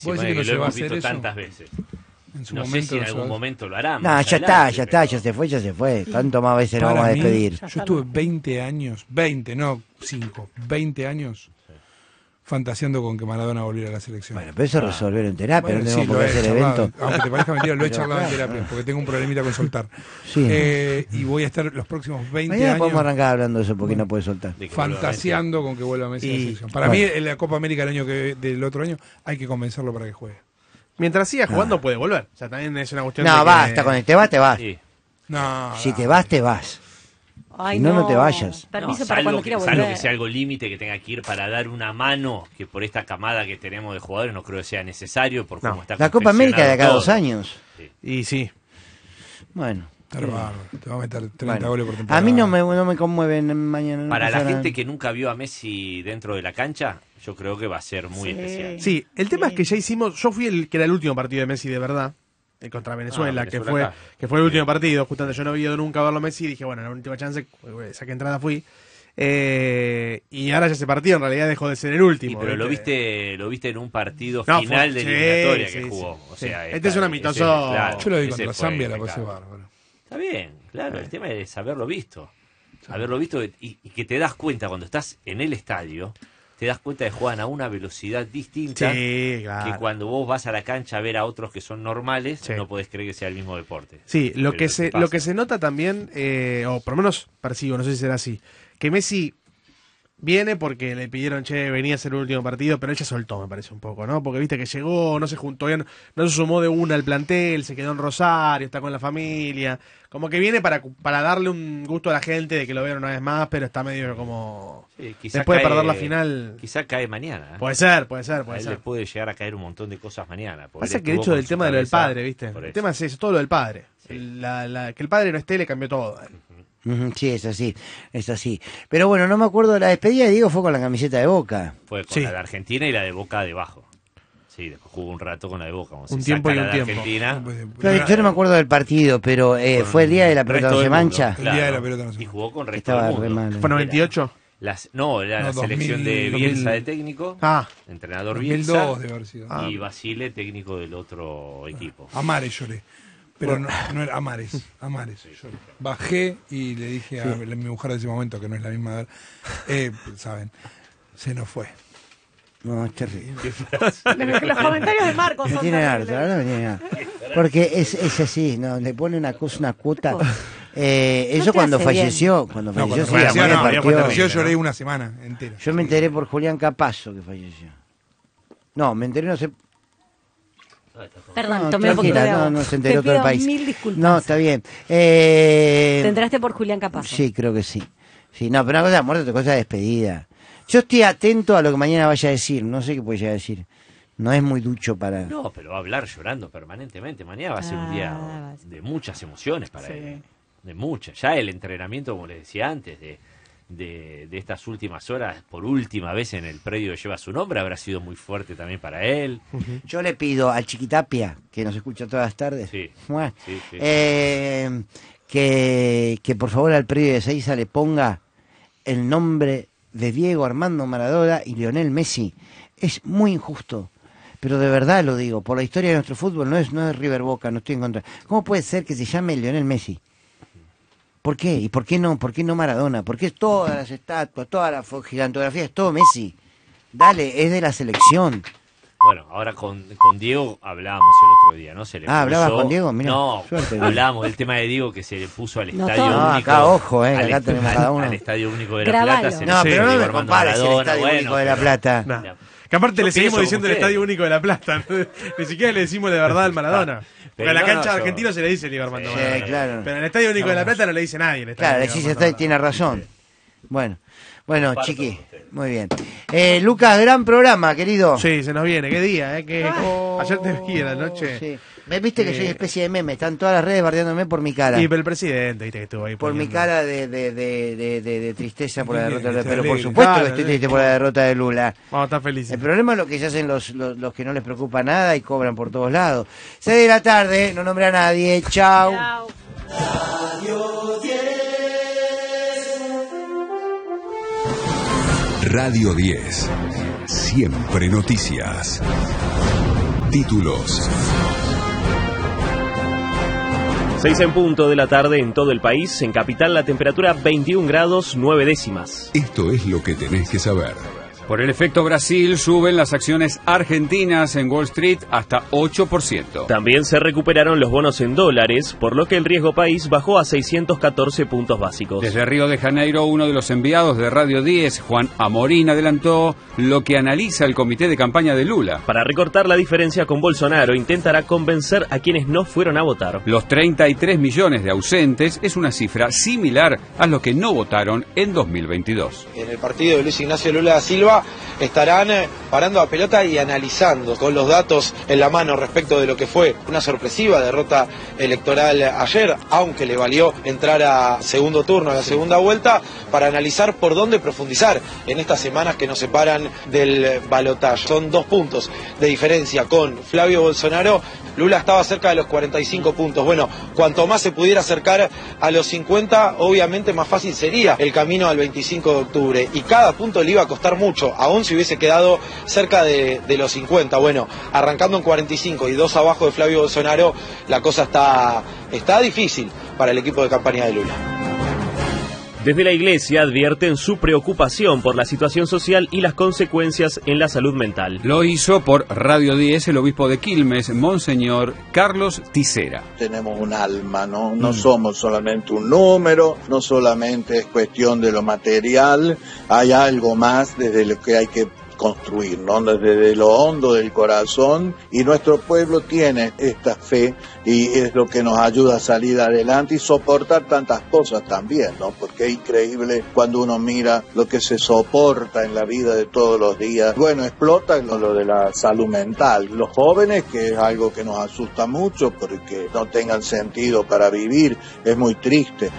Sí, decís que no lo se va a hemos hacer visto eso? tantas veces. En su No sé momento si en no se algún va a- momento lo harán. No, más ya adelante, está, pero- ya se fue. ¿Cuánto más veces nos Para vamos a mí, despedir? yo estuve 20 años, 20, no 5, 20 años fantaseando con que Maradona volviera a la selección. Bueno, pero eso resolver en terapia, Bueno, no sí, tenemos por lo qué he hacer charlado, evento. aunque te parezca mentira, lo he Pero charlado en claro, terapia, porque tengo un problemita con soltar. Sí. Y voy a estar los próximos 20 Mañana podemos años arrancar hablando de eso porque no puede soltar. de que vuelva fantaseando con que vuelva Messi a la Y- selección. Para bueno. mí, en la Copa América del otro año, hay que convencerlo para que juegue. Mientras siga jugando puede volver. O sea, también es una cuestión No, de que... basta, con el te vas, te vas. Sí. No, Si te vas, te vas. Ay, Si no, no te vayas. Permiso No, para salvo cuando quiera salvo volver. que sea algo límite que tenga que ir para dar una mano, que por esta camada que tenemos de jugadores no creo que sea necesario, por cómo está La Copa América de acá a todo. 2 años. Y sí. Bueno. Está bárbaro. Te va a meter 30 Bueno. goles por temporada. A mí no me conmueven mañana. no Para pasa la nada. gente que nunca vio a Messi dentro de la cancha, yo creo que va a ser muy Sí. especial. Sí, el tema es que ya hicimos... Yo fui el que era el último partido de Messi de verdad. Contra Venezuela, Venezuela acá. que fue el último partido. Justamente yo no había ido nunca a verlo a Messi y dije, bueno, la última chance, saqué entrada, fui. Y ahora ya ese partido en realidad dejó de ser el último. Sí, pero lo viste en un partido No, final fue- de eliminatoria sí, que sí, jugó. sí. O sea, Este es un amistoso. Yo lo vi ese contra fue Zambia, la pasé impecable. bárbaro. Está bien, claro, el tema es haberlo visto. Haberlo visto y que te das cuenta cuando estás en el estadio, te das cuenta de que juegan a una velocidad distinta Sí, claro. que cuando vos vas a la cancha a ver a otros que son normales, Sí. no podés creer que sea el mismo deporte. Sí, lo Pero que ¿qué se pasa? lo que se nota también, o por lo menos percibo, no sé si será así, que Messi viene porque le pidieron, che, venía a ser el último partido, pero él ya soltó, me parece un poco, ¿no? Porque viste que llegó, no se juntó, no se sumó de una al plantel, se quedó en Rosario, está con la familia, como que viene para darle un gusto a la gente de que lo vean una vez más, pero está medio como... Sí, quizá Después de cae- perder la final... Quizá cae mañana. ¿eh? Puede ser. A él le puede llegar a caer un montón de cosas mañana. porque Pasa él que el estuvo hecho con del su tema de lo del cabeza padre, ¿viste? por El eso. tema es eso, todo lo del padre. Sí. Que el padre no esté le cambió todo. Ujú, sí, es así, es así. Pero bueno, no me acuerdo, la despedida de Diego fue con la camiseta de Boca. Fue con Sí. la de Argentina y la de Boca debajo. Sí, después jugó un rato con la de Boca. Como Un se tiempo saca y un la de tiempo. Argentina, Pero yo no me acuerdo del partido, pero fue el día de la pelota resto no se del mundo, mancha. El día de la pelota no se Y jugó con Que resto estaba del re mundo. mal. ¿Fue 98? No, era la No, selección de 2000, Bielsa de técnico, Ah, entrenador Bielsa, 2002 debe haber sido. Ah. y Basile técnico del otro equipo. Amares lloré. Pero no era Amares. Lloré. Bajé y le dije a mi mujer de ese momento, que no es la misma edad, saben, se nos fue. No, es terrible. Los comentarios de Marcos Me son tiene harto, terribles. ahora me tiene harto. Porque es así, ¿no? Le pone una cosa, una cuota. Eso te cuando hace falleció, cuando No, falleció, cuando sí, falleció, la no, muerte ya fue partió. terrible. Yo lloré una semana entera. Yo me enteré por Julián Capazo que falleció. No, me enteré, no sé. Perdón, No, tomé un poquito de tranquila, agua. no se enteró Te todo el pido país. mil disculpas. No, está bien. Te enteraste por Julián Capazo. Sí, creo que sí. Sí, no, pero una cosa de muerte, otra cosa de despedida. Yo estoy atento a lo que mañana vaya a decir. No sé qué puede llegar a decir. No es muy ducho para... No, pero va a hablar llorando permanentemente. Mañana va a ser un día Ah, de muchas emociones para Sí. él. De muchas. Ya el entrenamiento, como les decía antes, de estas últimas horas, por última vez en el predio que lleva su nombre, habrá sido muy fuerte también para él. Yo le pido al Chiquitapia, que nos escucha todas las tardes, Sí. ¡mua! Sí, sí. Que por favor al predio de Seiza le ponga el nombre de Diego Armando Maradona y Lionel Messi. Es muy injusto, pero de verdad lo digo, por la historia de nuestro fútbol, no es River Boca, no estoy en contra. ¿Cómo puede ser que se llame Lionel Messi? ¿Por qué? ¿Y por qué no? ¿Por qué no Maradona? ¿Por qué todas las estatuas, toda la gigantografía es todo Messi? Dale, es de la selección. Bueno, ahora con Diego hablábamos el otro día, ¿no? Se le ¿hablabas puso- con Diego? Mirá, no, suerte. hablábamos del tema de Diego que se le puso al No, estadio todo. No, único. acá, ojo, al acá est- tenemos al- cada uno. al estadio único de La Grabalo. Plata. Se le No, puso pero no me Diego Armando compares el Maradona, Estadio bueno, Único de La pero- Plata. nah. Ya. Que aparte Yo le seguimos pienso diciendo el como Estadio ustedes. Único de La Plata. Ni siquiera le decimos de verdad al Maradona. Porque en la no, cancha no, argentina se le dice Diego Armando Sí, Maradona. claro. Pero en el Estadio Único de La Plata no le dice nadie. el Estadio Claro, Diego sí, Armando usted tiene Maradona. razón. Bueno, Comparto chiqui, con usted. muy bien. Lucas, gran programa, querido. Sí, se nos viene. ¿Qué día? Ayer te vi a la noche. Sí. Me viste que soy especie de meme, están todas las redes bardeándome por mi cara. Y pero el presidente, viste que estuvo ahí. Por mi poniendo- cara de tristeza por la Bien, derrota de Lula. está Pero por alegre. supuesto que Claro, estoy triste por la derrota de Lula. Vamos a estar felices. El problema es lo que se hacen los que no les preocupa nada y cobran por todos lados. 6 de la tarde, no nombré a nadie. Chau. Chao. Radio 10. Siempre noticias. Títulos. 6 en punto de la tarde en todo el país. En Capital la temperatura 21 grados 9 décimas. Esto es lo que tenés que saber. Por el efecto Brasil, suben las acciones argentinas en Wall Street hasta 8%. También se recuperaron los bonos en dólares, por lo que el riesgo país bajó a 614 puntos básicos. Desde Río de Janeiro, uno de los enviados de Radio 10, Juan Amorín, adelantó lo que analiza el comité de campaña de Lula. Para recortar la diferencia con Bolsonaro, intentará convencer a quienes no fueron a votar. Los 33 millones de ausentes es una cifra similar a los que no votaron en 2022. En el partido de Luis Ignacio Lula da Silva estarán parando a pelota y analizando con los datos en la mano respecto de lo que fue una sorpresiva derrota electoral ayer, aunque le valió entrar a segundo turno, a la segunda vuelta, para analizar por dónde profundizar en estas semanas que nos separan del balotaje. Son 2 puntos de diferencia con Flavio Bolsonaro. Lula estaba cerca de los 45 puntos. Bueno, cuanto más se pudiera acercar a los 50, obviamente más fácil sería el camino al 25 de octubre. Y cada punto le iba a costar mucho, aún si hubiese quedado cerca de los 50. Bueno, arrancando en 45 y 2 abajo de Flavio Bolsonaro, la cosa está difícil para el equipo de campaña de Lula. Desde la Iglesia advierten su preocupación por la situación social y las consecuencias en la salud mental. Lo hizo por Radio 10 el obispo de Quilmes, Monseñor Carlos Tisera. Tenemos un alma, no somos solamente un número, no solamente es cuestión de lo material, hay algo más desde lo que hay que construir, ¿no? Desde lo hondo del corazón, y nuestro pueblo tiene esta fe y es lo que nos ayuda a salir adelante y soportar tantas cosas también, ¿no? Porque es increíble cuando uno mira lo que se soporta en la vida de todos los días. Bueno, explota lo de la salud mental. Los jóvenes, que es algo que nos asusta mucho porque no tengan sentido para vivir, es muy triste.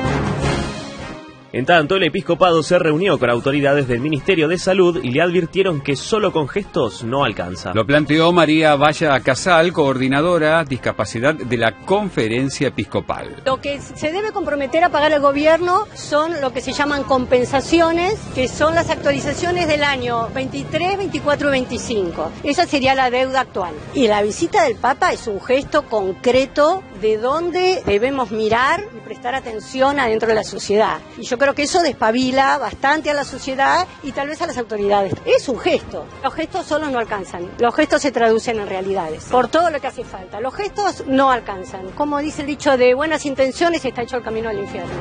En tanto, el episcopado se reunió con autoridades del Ministerio de Salud y le advirtieron que solo con gestos no alcanza. Lo planteó María Valla Casal, coordinadora discapacidad de la Conferencia Episcopal. Lo que se debe comprometer a pagar el gobierno son lo que se llaman compensaciones, que son las actualizaciones del año 23, 24 y 25. Esa sería la deuda actual. Y la visita del Papa es un gesto concreto de dónde debemos mirar y prestar atención adentro de la sociedad. Y yo creo que eso despabila bastante a la sociedad y tal vez a las autoridades. Es un gesto. Los gestos solos no alcanzan. Los gestos se traducen en realidades. Por todo lo que hace falta. Los gestos no alcanzan. Como dice el dicho, de buenas intenciones está hecho el camino al infierno.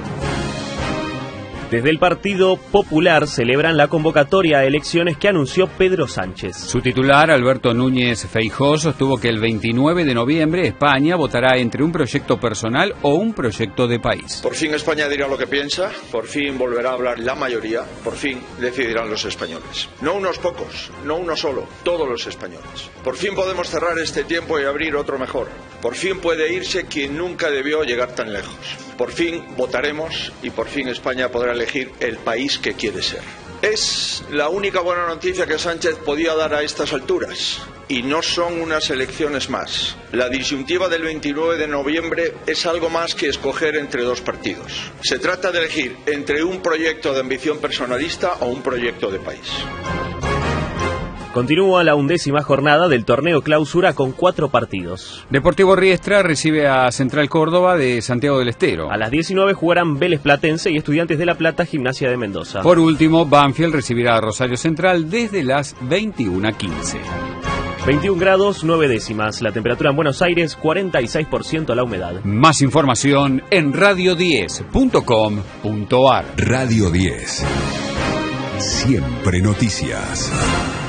Desde el Partido Popular celebran la convocatoria a elecciones que anunció Pedro Sánchez. Su titular, Alberto Núñez Feijóo, sostuvo que el 29 de noviembre España votará entre un proyecto personal o un proyecto de país. Por fin España dirá lo que piensa, por fin volverá a hablar la mayoría, por fin decidirán los españoles. No unos pocos, no uno solo, todos los españoles. Por fin podemos cerrar este tiempo y abrir otro mejor. Por fin puede irse quien nunca debió llegar tan lejos. Por fin votaremos y por fin España podrá elegir el país que quiere ser. Es la única buena noticia que Sánchez podía dar a estas alturas. Y no son unas elecciones más. La disyuntiva del 29 de noviembre es algo más que escoger entre 2 partidos. Se trata de elegir entre un proyecto de ambición personalista o un proyecto de país. Continúa la 11ª jornada del torneo Clausura con 4 partidos. Deportivo Riestra recibe a Central Córdoba de Santiago del Estero. A las 19 jugarán Vélez Platense y Estudiantes de La Plata, Gimnasia de Mendoza. Por último, Banfield recibirá a Rosario Central desde las 21:15. 21 grados 9 décimas. La temperatura en Buenos Aires, 46% la humedad. Más información en radio10.com.ar. Radio 10. Siempre noticias.